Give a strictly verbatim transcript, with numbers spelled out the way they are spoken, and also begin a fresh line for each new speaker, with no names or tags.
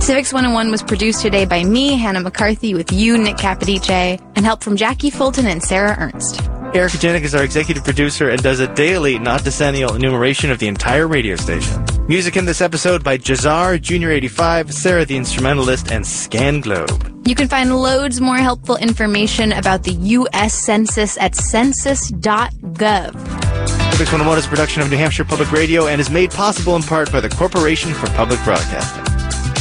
Civics one oh one was produced today by me, Hannah McCarthy, with you, Nick Capodice, and help from Jackie Fulton and Sarah Ernst.
Erica Janik is our executive producer and does a daily, not decennial, enumeration of the entire radio station. Music in this episode by Jazar, Junior eighty-five, Sarah the Instrumentalist, and Scan Globe.
You can find loads more helpful information about the U S Census at census dot gov.
Civics one oh one is a production of New Hampshire Public Radio and is made possible in part by the Corporation for Public Broadcasting.